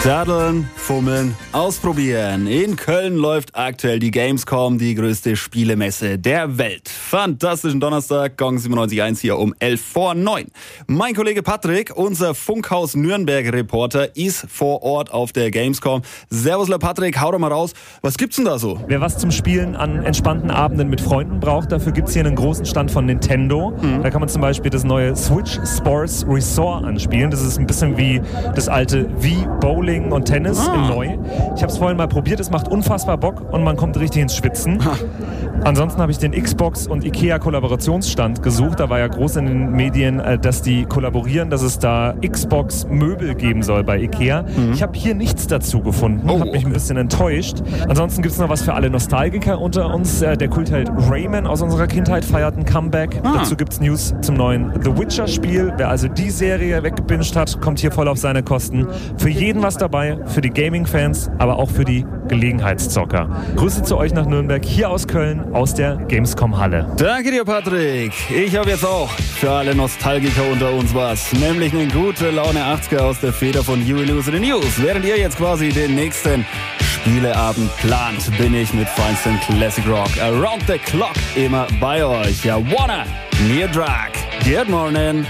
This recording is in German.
Daddeln, fummeln, ausprobieren. In Köln läuft aktuell die Gamescom, die größte Spielemesse der Welt. Fantastischen Donnerstag, Gong 97.1 hier um 8:45. Mein Kollege Patrick, unser Funkhaus Nürnberg-Reporter, ist vor Ort auf der Gamescom. Servus, Patrick, hau doch mal raus. Was gibt's denn da so? Wer was zum Spielen an entspannten Abenden mit Freunden braucht, dafür gibt's hier einen großen Stand von Nintendo. Da kann man zum Beispiel das neue Switch Sports Resort anspielen. Das ist ein bisschen wie das alte Wii Bowling und Tennis in neu. Ich habe es vorhin mal probiert, es macht unfassbar Bock und man kommt richtig ins Schwitzen. Ansonsten habe ich den Xbox und Ikea Kollaborationsstand gesucht. Da war ja groß in den Medien, dass die kollaborieren, dass es da Xbox Möbel geben soll bei Ikea. Ich habe hier nichts dazu gefunden, habe mich ein bisschen enttäuscht. Ansonsten gibt es noch was für alle Nostalgiker unter uns. Der Kultheld Rayman aus unserer Kindheit feiert ein Comeback. Dazu gibt es News zum neuen The Witcher Spiel. Wer also die Serie weggebinged hat, kommt hier voll auf seine Kosten. Für jeden was dabei, für die Gaming-Fans, aber auch für die Gelegenheitszocker. Grüße zu euch nach Nürnberg, hier aus Köln, aus der Gamescom-Halle. Danke dir, Patrick. Ich habe jetzt auch für alle Nostalgiker unter uns was, nämlich eine gute Laune 80er aus der Feder von Huey Lewis in the News. Während ihr jetzt quasi den nächsten Spieleabend plant, bin ich mit feinstem Classic Rock around the clock immer bei euch. Ja, wanna, near drag. Good morning.